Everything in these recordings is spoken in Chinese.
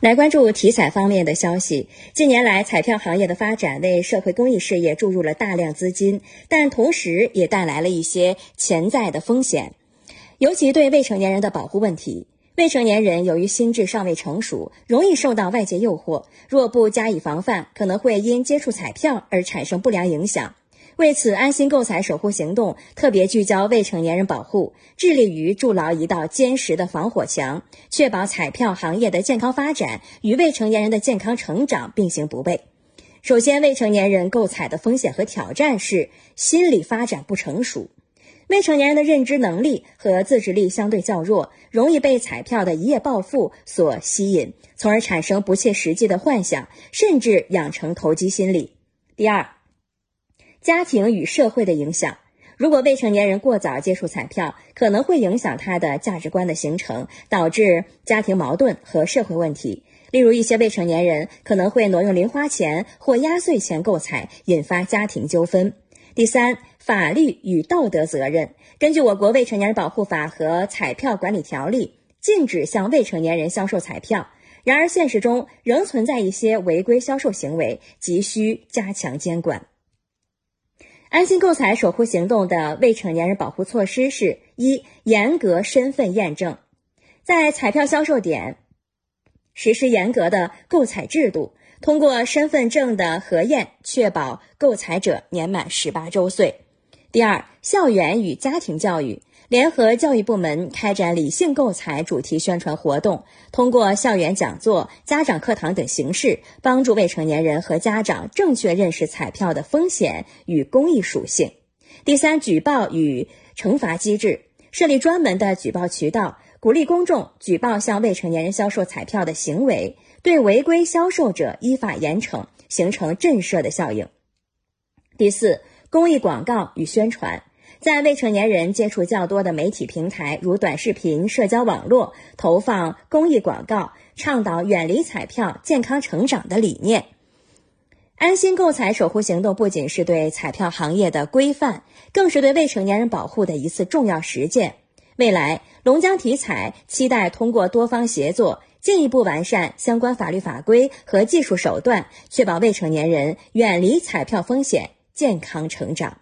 来关注体彩方面的消息。近年来，彩票行业的发展为社会公益事业注入了大量资金，但同时也带来了一些潜在的风险，尤其对未成年人的保护问题。未成年人由于心智尚未成熟，容易受到外界诱惑，若不加以防范，可能会因接触彩票而产生不良影响。为此，安心购彩守护行动特别聚焦未成年人保护，致力于筑牢一道坚实的防火墙，确保彩票行业的健康发展与未成年人的健康成长并行不悖。首先，未成年人购彩的风险和挑战是心理发展不成熟。未成年人的认知能力和自制力相对较弱，容易被彩票的一夜暴富所吸引，从而产生不切实际的幻想，甚至养成投机心理。第二，家庭与社会的影响。如果未成年人过早接触彩票，可能会影响他的价值观的形成，导致家庭矛盾和社会问题。例如，一些未成年人可能会挪用零花钱或压岁钱购彩，引发家庭纠纷。第三，法律与道德责任。根据我国未成年人保护法和彩票管理条例，禁止向未成年人销售彩票。然而，现实中仍存在一些违规销售行为，急需加强监管。安心购彩守护行动的未成年人保护措施是：一、严格身份验证，在彩票销售点实施严格的购彩制度，通过身份证的核验，确保购彩者年满18周岁。第二，校园与家庭教育，联合教育部门开展理性购彩主题宣传活动，通过校园讲座、家长课堂等形式，帮助未成年人和家长正确认识彩票的风险与公益属性。第三，举报与惩罚机制，设立专门的举报渠道，鼓励公众举报向未成年人销售彩票的行为，对违规销售者依法严惩，形成震慑的效应。第四，公益广告与宣传，在未成年人接触较多的媒体平台，如短视频、社交网络，投放公益广告，倡导远离彩票、健康成长的理念。安心购彩守护行动不仅是对彩票行业的规范，更是对未成年人保护的一次重要实践。未来，龙江体彩期待通过多方协作，进一步完善相关法律法规和技术手段，确保未成年人远离彩票风险，健康成长。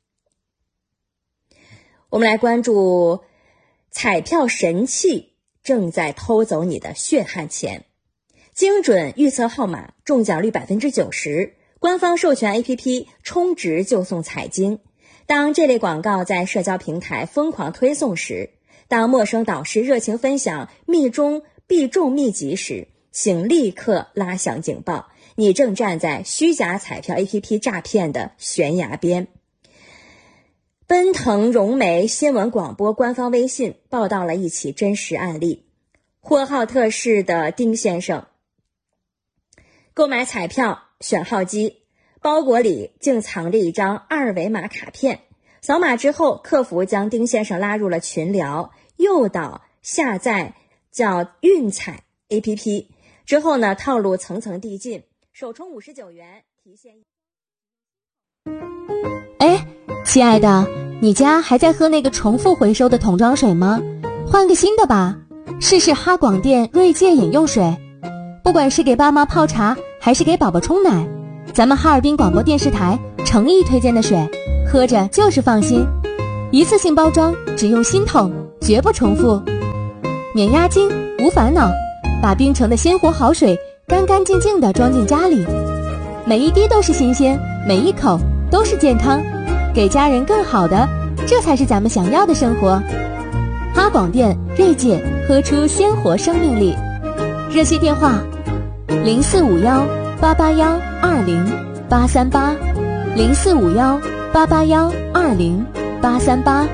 我们来关注彩票神器正在偷走你的血汗钱。精准预测号码，中奖率90%，官方授权 APP 充值就送彩金。当这类广告在社交平台疯狂推送时，当陌生导师热情分享密中必中秘籍时，请立刻拉响警报，你正站在虚假彩票 APP 诈骗的悬崖边。奔腾融媒新闻广播官方微信报道了一起真实案例。呼和浩特市的丁先生购买彩票选号机，包裹里竟藏着一张二维码卡片，扫码之后，客服将丁先生拉入了群聊，诱导下载叫运彩 APP， 之后呢，套路层层递进，首充59元提现。 哎，亲爱的，你家还在喝那个重复回收的桶装水吗？换个新的吧，试试哈广电锐界饮用水。不管是给爸妈泡茶还是给宝宝冲奶，咱们哈尔滨广播电视台诚意推荐的水，喝着就是放心。一次性包装，只用新桶，绝不重复，免押金无烦恼，把冰城的鲜活好水干干净净地装进家里，每一滴都是新鲜，每一口都是健康，给家人更好的，这才是咱们想要的生活。哈广电锐界，喝出鲜活生命力。热线电话0451-881-20838，0451-881-20838。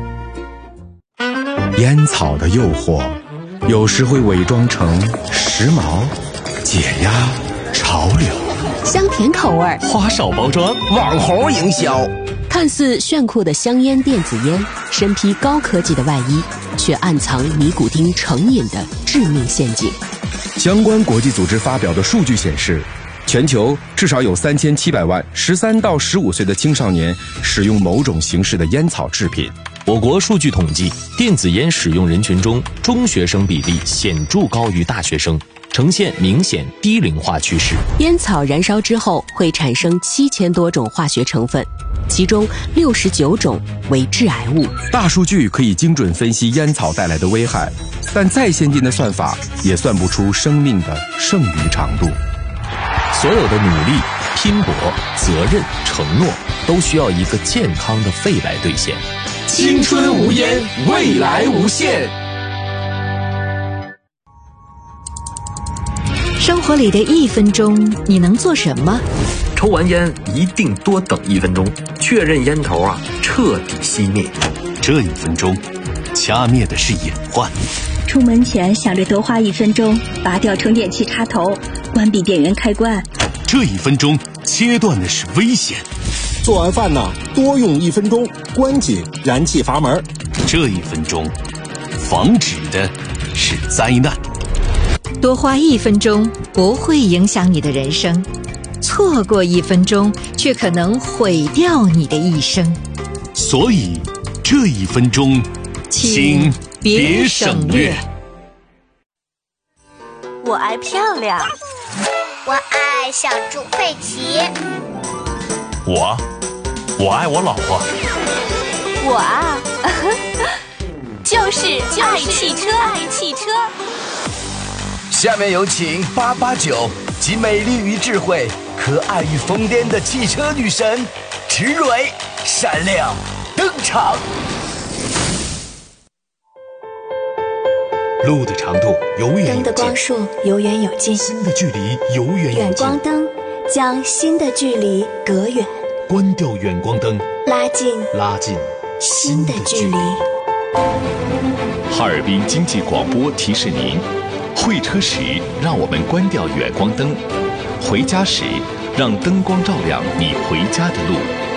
烟草的诱惑，有时会伪装成时髦、解压、潮流， 香甜口味， 花哨包装，网红营销。 看似炫酷的香烟电子烟，身披高科技的外衣，却暗藏尼古丁成瘾的致命陷阱。 相关国际组织发表的数据显示，全球至少有3700万13到15岁的青少年使用某种形式的烟草制品。 我国数据统计，电子烟使用人群中，中学生比例显著高于大学生。 呈现明显低龄化趋势。 烟草燃烧之后会产生7000多种化学成分，其中69种为致癌物。 大数据可以精准分析烟草带来的危害，但再先进的算法也算不出生命的剩余长度。 所有的努力、拼搏、责任、承诺，都需要一个健康的肺来兑现。 青春无烟，未来无限。 生活里的1分钟，你能做什么？ 抽完烟一定多等1分钟，确认烟头彻底熄灭。 这1分钟，掐灭的是隐患。 出门前想着多花1分钟，拔掉充电器插头，关闭电源开关。 这1分钟，切断的是危险。 做完饭多用1分钟，关紧燃气阀门。 这1分钟，防止的是灾难。 多花1分钟不会影响你的人生，错过1分钟却可能毁掉你的一生。 所以，这1分钟，请别省略。 我爱漂亮， 我爱小猪佩奇， 我爱我老婆。 就是爱汽车。 下面有请889集美丽与智慧、可爱与疯癫的汽车女神池蕊闪亮登场。 路的长度永远有灯的光束有远有近， 心的距离有远有近。 远光灯将心的距离隔远， 关掉远光灯， 拉近心的距离。 哈尔滨经济广播提示您：会车时让我们关掉远光灯，回家时让灯光照亮你回家的路。